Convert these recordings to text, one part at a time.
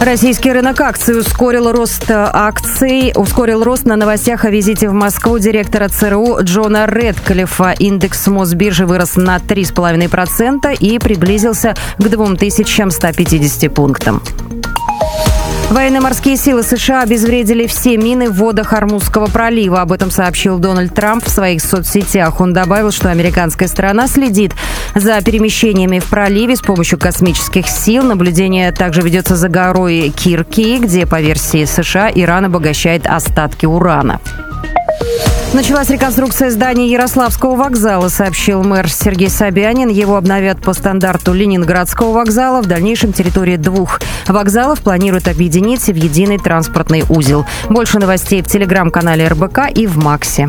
Российский рынок акций ускорил рост на новостях о визите в Москву директора ЦРУ Джона Рэдклиффа. Индекс Мосбиржи вырос на 3,5% и приблизился к 2150 пунктам. Военно-морские силы США обезвредили все мины в водах Ормузского пролива. Об этом сообщил Дональд Трамп в своих соцсетях. Он добавил, что американская сторона следит за перемещениями в проливе с помощью космических сил. Наблюдение также ведется за горой Кирки, где, по версии США, Иран обогащает остатки урана. Началась реконструкция здания Ярославского вокзала, сообщил мэр Сергей Собянин. Его обновят по стандарту Ленинградского вокзала. В дальнейшем территории двух вокзалов планируют объединить в единый транспортный узел. Больше новостей в телеграм-канале РБК и в Максе.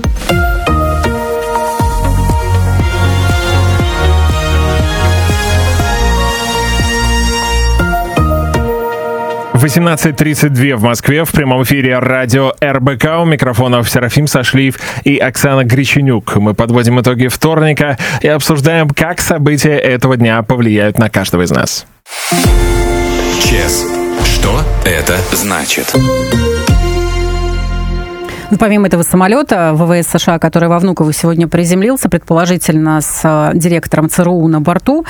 18:32 в Москве. В прямом эфире радио РБК. У микрофонов Серафим Сашлиев и Оксана Греченюк. Мы подводим итоги вторника и обсуждаем, как события этого дня повлияют на каждого из нас. ЧС. Что это значит? Помимо этого самолета ВВС США, который во Внуково сегодня приземлился, предположительно с директором ЦРУ на борту,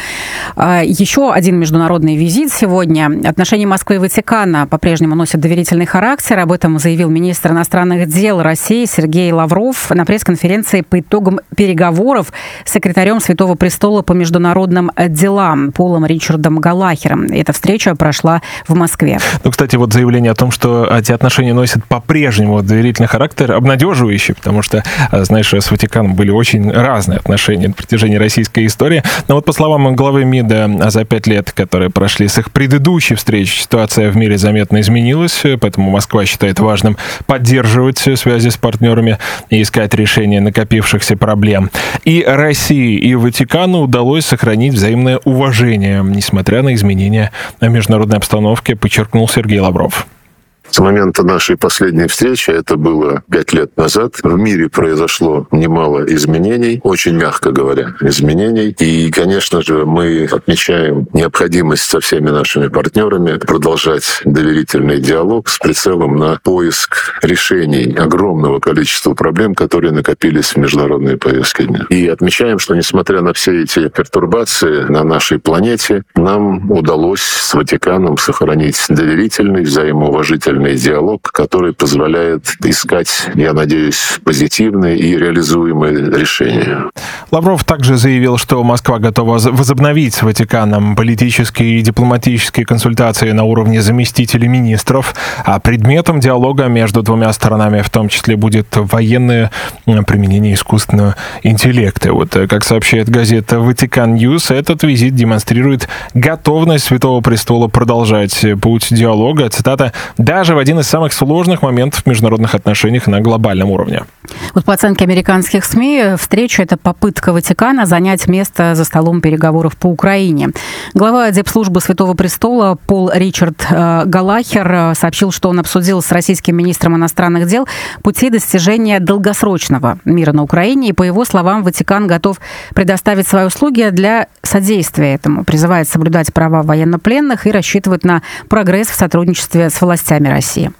еще один международный визит сегодня. Отношения Москвы и Ватикана по-прежнему носят доверительный характер. Об этом заявил министр иностранных дел России Сергей Лавров на пресс-конференции по итогам переговоров с секретарем Святого Престола по международным делам Полом Ричардом Галлахером. Эта встреча прошла в Москве. Кстати, заявление о том, что эти отношения носят по-прежнему доверительный характер, обнадеживающий, потому что, знаешь, с Ватиканом были очень разные отношения на протяжении российской истории. Но по словам главы МИДа, за 5 лет, которые прошли с их предыдущей встречи, ситуация в мире заметно изменилась, поэтому Москва считает важным поддерживать связи с партнерами и искать решение накопившихся проблем. И России, и Ватикану удалось сохранить взаимное уважение, несмотря на изменения международной обстановки, подчеркнул Сергей Лавров. С момента нашей последней встречи, это было 5 лет назад, в мире произошло немало изменений, очень мягко говоря, изменений. И, конечно же, мы отмечаем необходимость со всеми нашими партнерами продолжать доверительный диалог с прицелом на поиск решений огромного количества проблем, которые накопились в международной повестке дня. И отмечаем, что, несмотря на все эти пертурбации на нашей планете, нам удалось с Ватиканом сохранить доверительный, взаимоуважительный диалог, который позволяет искать, я надеюсь, позитивные и реализуемые решения. Лавров также заявил, что Москва готова возобновить с Ватиканом политические и дипломатические консультации на уровне заместителей министров, а предметом диалога между двумя сторонами в том числе будет военное применение искусственного интеллекта. Как сообщает газета «Ватикан Ньюс», этот визит демонстрирует готовность Святого Престола продолжать путь диалога, цитата, «даже в один из самых сложных моментов в международных отношениях на глобальном уровне». По оценке американских СМИ, встреча — это попытка Ватикана занять место за столом переговоров по Украине. Глава Депслужбы Святого Престола Пол Ричард Галлахер сообщил, что он обсудил с российским министром иностранных дел пути достижения долгосрочного мира на Украине. И, по его словам, Ватикан готов предоставить свои услуги для содействия этому. Призывает соблюдать права военнопленных и рассчитывает на прогресс в сотрудничестве с властями России.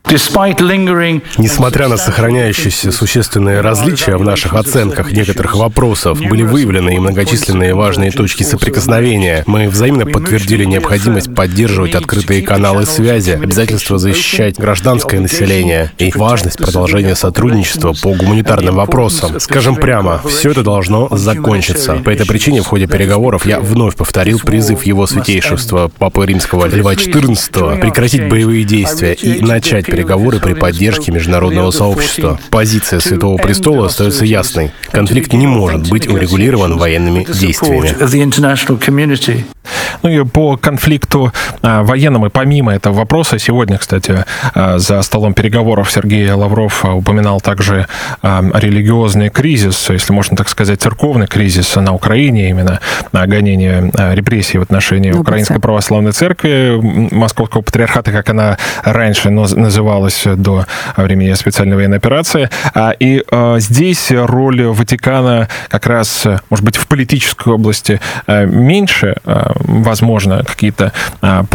Несмотря на сохраняющиеся существенные различия в наших оценках некоторых вопросов, были выявлены и многочисленные важные точки соприкосновения. Мы взаимно подтвердили необходимость поддерживать открытые каналы связи, обязательство защищать гражданское население и важность продолжения сотрудничества по гуманитарным вопросам. Скажем прямо, все это должно закончиться. По этой причине в ходе переговоров я вновь повторил призыв Его Святейшества Папы Римского Льва XIV прекратить боевые действия и начать переговоры при поддержке международного сообщества. Позиция Святого Престола остается ясной. Конфликт не может быть урегулирован военными действиями. И по конфликту военному, и помимо этого вопроса, сегодня, кстати, за столом переговоров Сергей Лавров упоминал также религиозный кризис, если можно так сказать, церковный кризис на Украине, именно гонение репрессий в отношении Украинской Православной Церкви, Московского Патриархата, как она раньше называлась до времени специальной военной операции. И здесь роль Ватикана как раз, может быть, в политической области меньше, возможно, какие-то